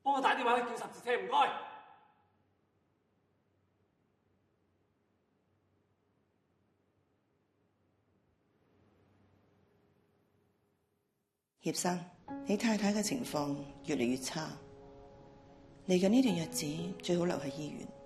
幫我打電話去叫十字車，唔該。 葉生，你太太嘅情況越嚟越差，嚟緊呢段日子最好留喺醫院。